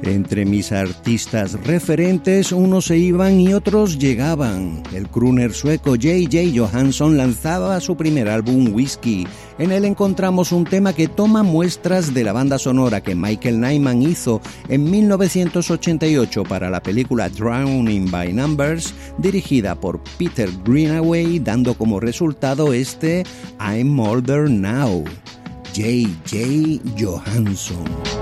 Entre mis artistas referentes, unos se iban y otros llegaban. El crooner sueco J.J. Johansson lanzaba su primer álbum Whiskey. En él encontramos un tema que toma muestras de la banda sonora que Michael Nyman hizo en 1988 para la película Drowning by Numbers, dirigida por Peter Greenaway, dando como resultado este I'm Older Now. J.J. Johansson.